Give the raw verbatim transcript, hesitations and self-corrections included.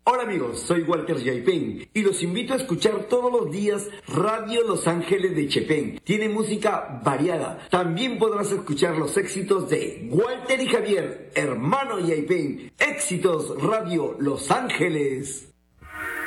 Hola amigos, soy Walter Yaipen y los invito a escuchar todos los días Radio Los Ángeles de Chepén. Tiene música variada. También podrás escuchar los éxitos de Walter y Javier, hermano Yaipen. Éxitos Radio Los Ángeles.